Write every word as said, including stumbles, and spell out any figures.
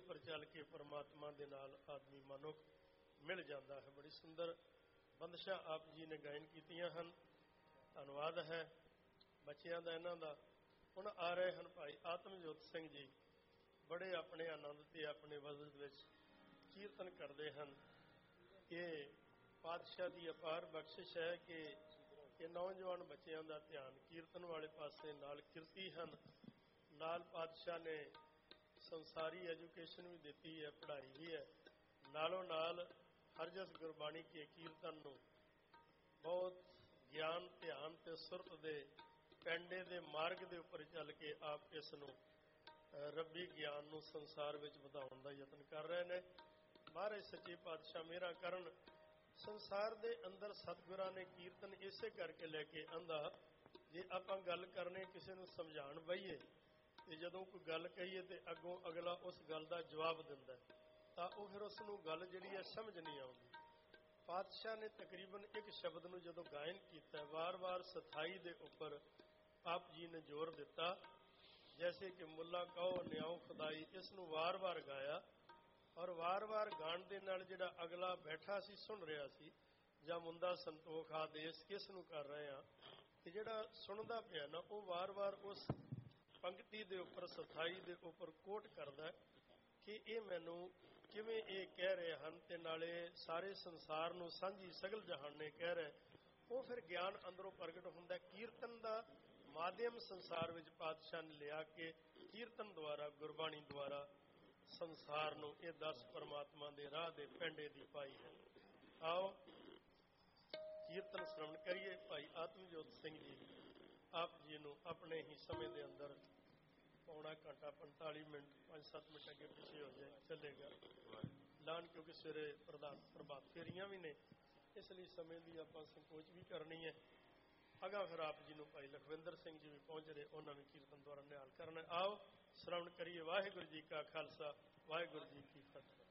ਉੱਪਰ ਚੱਲ ਕੇ ਪਰਮਾਤਮਾ ਦੇ ਨਾਲ ਆਦਮੀ ਮਨੁੱਖ ਮਿਲ ਜਾਂਦਾ ਹੈ। ਬੜੀ ਸੁੰਦਰ ਬੰਦਸ਼ਾਂ ਆਪ ਜੀ ਨੇ ਗਾਇਨ ਕੀਤੀਆਂ ਹਨ। ਧੰਨਵਾਦ ਹੈ ਬੱਚਿਆਂ ਦਾ ਇਹਨਾਂ ਦਾ। ਹੁਣ ਆ ਰਹੇ ਹਨ ਭਾਈ ਆਤਮਜੋਤ ਸਿੰਘ ਜੀ, ਬੜੇ ਆਪਣੇ ਆਨੰਦ ਤੇ ਆਪਣੇ ਵਜਦ ਵਿੱਚ ਕੀਰਤਨ ਕਰਦੇ ਹਨ। ਇਹ ਪਾਤਸ਼ਾਹ ਦੀ ਅਪਾਰ ਬਖਸ਼ਿਸ਼ ਹੈ ਕਿ ਇਹ ਨੌਜਵਾਨ ਬੱਚਿਆਂ ਦਾ ਧਿਆਨ ਕੀਰਤਨ ਵਾਲੇ ਪਾਸੇ ਨਾਲ ਕਿਰਤੀ ਹਨ। ਨਾਲ ਪਾਤਸ਼ਾਹ ਨੇ ਸੰਸਾਰੀ ਐਜੂਕੇਸ਼ਨ ਵੀ ਦਿੱਤੀ ਹੈ, ਪੜ੍ਹਾਈ ਵੀ ਹੈ। ਨਾਲੋਂ ਨਾਲ ਹਰਜਸ ਗੁਰਬਾਣੀ ਕੇ ਕੀਰਤਨ ਨੂੰ ਬਹੁਤ ਗਿਆਨ, ਧਿਆਨ ਤੇ ਸੁਰਤ ਦੇ ਪੈਂਡੇ ਦੇ ਮਾਰਗ ਦੇ ਉੱਪਰ ਚੱਲ ਕੇ ਆਪ ਇਸ ਨੂੰ ਰੱਬੀ ਗਿਆਨ ਨੂੰ ਸੰਸਾਰ ਵਿੱਚ ਵਧਾਉਣ ਦਾ ਯਤਨ ਕਰ ਰਹੇ ਨੇ। ਮਹਾਰਾਜ ਸੱਚੇ ਪਾਤਸ਼ਾਹ ਮੇਰਾ ਕਰਨ। ਸੰਸਾਰ ਦੇ ਅੰਦਰ ਸਤਿਗੁਰਾਂ ਨੇ ਕੀਰਤਨ ਇਸੇ ਕਰਕੇ ਲੈ ਕੇ ਆਂਦਾ, ਜੇ ਆਪਾਂ ਗੱਲ ਕਰਨੇ ਕਿਸੇ ਨੂੰ ਸਮਝਾਉਣ ਬਈਏ ਤੇ ਜਦੋਂ ਕੋਈ ਗੱਲ ਕਹੀਏ ਤੇ ਅੱਗੋਂ ਅਗਲਾ ਉਸ ਗੱਲ ਦਾ ਜਵਾਬ ਦਿੰਦਾ ਤਾਂ ਉਹ ਫਿਰ ਉਸ ਨੂੰ ਗੱਲ ਜਿਹੜੀ ਹੈ ਸਮਝ ਨਹੀਂ ਆਉਂਦੀ। ਪਾਤਸ਼ਾਹ ਨੇ ਤਕਰੀਬਨ ਇੱਕ ਸ਼ਬਦ ਨੂੰ ਜਦੋਂ ਗਾਇਨ ਕੀਤਾ, ਵਾਰ-ਵਾਰ ਸਥਾਈ ਦੇ ਉੱਪਰ ਆਪ ਜੀ ਨੇ ਜ਼ੋਰ ਦਿੱਤਾ। ਜੈਸੇ ਕਿ ਮੁੱਲਾ ਕਹੋ ਨਿਆਓ ਖੁਦਾਈ, ਇਸ ਨੂੰ ਵਾਰ-ਵਾਰ ਗਾਇਆ ਔਰ ਵਾਰ-ਵਾਰ ਗਾਣ ਦੇ ਨਾਲ ਜਿਹੜਾ ਅਗਲਾ ਬੈਠਾ ਸੀ ਸੁਣ ਰਿਹਾ ਸੀ, ਜਾਂ ਮੁੰਦਾ ਸੰਤੋਖ ਆਦੇਸ਼ ਕਿਸ ਨੂੰ ਕਰ ਰਹੇ ਆ, ਤੇ ਜਿਹੜਾ ਸੁਣਦਾ ਪਿਆ ਨਾ ਉਹ ਵਾਰ-ਵਾਰ ਉਸ ਪੰਕਤੀ ਦੇ ਉੱਪਰ ਸਥਾਈ ਦੇ ਉੱਪਰ ਕੋਟ ਕਰਦਾ ਕਿ ਇਹ ਮੈਨੂੰ ਕਿਵੇਂ ਇਹ ਕਹਿ ਰਹੇ ਹਨ ਤੇ ਨਾਲੇ ਸਾਰੇ ਸੰਸਾਰ ਨੂੰ ਸਾਂਝੀ ਸਗਲ ਜਹਾਨ ਨੇ ਕਹਿ ਰਹੇ। ਉਹ ਫਿਰ ਗਿਆਨ ਅੰਦਰੋਂ ਪ੍ਰਗਟ ਹੁੰਦਾ। ਕੀਰਤਨ ਦਾ ਮਾਧਿਅਮ ਸੰਸਾਰ ਵਿੱਚ ਪਾਤਸ਼ਾਹ ਨੇ ਲਿਆ ਕੇ ਕੀਰਤਨ ਦੁਆਰਾ, ਗੁਰਬਾਣੀ ਦੁਆਰਾ ਸੰਸਾਰ ਨੂੰ ਇਹ ਦਸ ਪਰਮਾਤਮਾ ਦੇ ਰਾਹ ਦੇ ਪੈਂਡੇ ਦੀ ਪਾਈ ਹੈ। ਆਓ ਕੀਰਤਨ ਸ਼ਰਵਣ ਕਰੀਏ। ਭਾਈ ਆਤਮਜੋਤ ਸਿੰਘ ਜੀ ਆਪ ਜੀ ਨੂੰ ਆਪਣੇ ਹੀ ਸਮੇਂ ਦੇ ਅੰਦਰ ਪੌਣਾ ਘੰਟਾ ਪੰਤਾਲੀ ਮਿੰਟ ਪੰਜ ਸੱਤ ਮਿੰਟ ਅੱਗੇ ਪਿੱਛੇ ਹੋ ਜਾਏ ਚੱਲੇਗਾ ਲਾਣ, ਕਿਉਂਕਿ ਸਵੇਰੇ ਪ੍ਰਧਾਨ ਪ੍ਰਭਾਤ ਫੇਰੀਆਂ ਵੀ ਨੇ, ਇਸ ਲਈ ਸਮੇਂ ਦੀ ਆਪਾਂ ਸੰਕੋਚ ਵੀ ਕਰਨੀ ਹੈ। ਅਗਾਂਹ ਫਿਰ ਆਪ ਜੀ ਨੂੰ ਭਾਈ ਲਖਵਿੰਦਰ ਸਿੰਘ ਜੀ ਵੀ ਪਹੁੰਚ ਰਹੇ, ਉਹਨਾਂ ਵੀ ਕੀਰਤਨ ਦੁਆਰਾ ਨਿਹਾਲ ਕਰਨਾ। ਆਓ ਸ਼ਰਵਣ ਕਰੀਏ। ਵਾਹਿਗੁਰੂ ਜੀ ਕਾ ਖਾਲਸਾ, ਵਾਹਿਗੁਰੂ ਜੀ ਕੀ ਫਤਿਹ।